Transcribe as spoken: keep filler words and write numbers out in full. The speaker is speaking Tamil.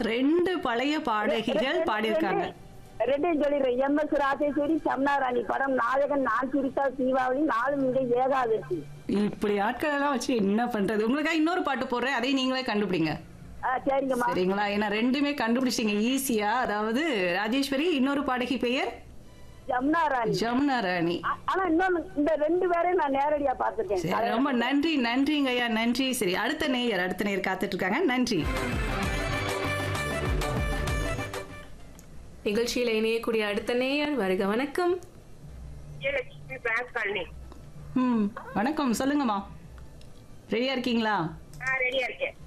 ரெண்டு பழைய பாடகிகள் பாடியிருக்காங்க. ரெண்டையும் சொல்லிடுறேன். எம் எஸ் ராஜேஸ்வரி, சம்னாராணி படம் நாயகன் நான் சிரித்தா தீபாவளி நாளும் இங்கே ஏகாதசி. இப்படி ஆட்கள் எல்லாம் வச்சு என்ன பண்றது? உங்களுக்காக இன்னொரு பாட்டு போடுறேன், அதையும் நீங்களே கண்டுபிடிங்க. ஆ, சரிங்கம்மா. சரிங்களா? ஏன்னா ரெண்டுமே கண்டுபிடிச்சிங்க ஈஸியா. அதாவது ராஜேஸ்வரி, இன்னொரு பாடகி பெயர் ஜமுனா ராணி. ஜமுனா ராணி. ஆ- ஆனா இன்னொன்னு, இந்த ரெண்டு பேரையும் நான் நேரடியா பாத்துருக்கேன். சரி, ரொம்ப நன்றி நன்றிங்க ஐயா, நன்றி. சரி, அடுத்த நேயர் அடுத்த நேயர் காத்துட்டு இருக்காங்க. நன்றி. நிகழ்ச்சியில இணையக்கூடிய அடுத்த நேயர் வருக. வணக்கம். ம், வணக்கம். சொல்லுங்கம்மா, ரெடியா இருக்கீங்களா? ரெடியா இருக்கேன்.